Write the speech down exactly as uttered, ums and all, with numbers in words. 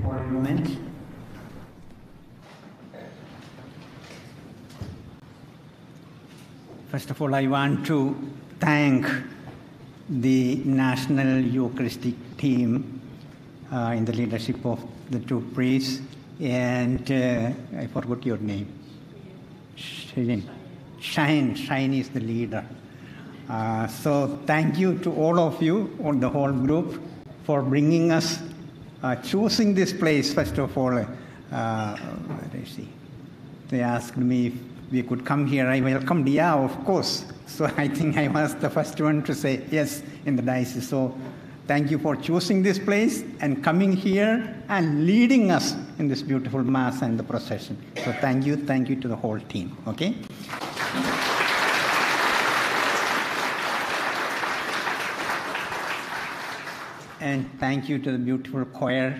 for a moment. First of all, I want to thank the National Eucharistic team uh, in the leadership of the two priests, and uh, I forgot your name. Shine. Shine. Shine is the leader. Uh, so thank you to all of you, on the whole group, for bringing us, uh, choosing this place, first of all. Uh, where is he? They asked me if we could come here. I welcomed, yeah, of course. So I think I was the first one to say yes in the diocese. So thank you for choosing this place and coming here and leading us in this beautiful Mass and the procession. So thank you, thank you to the whole team, okay? And thank you to the beautiful choir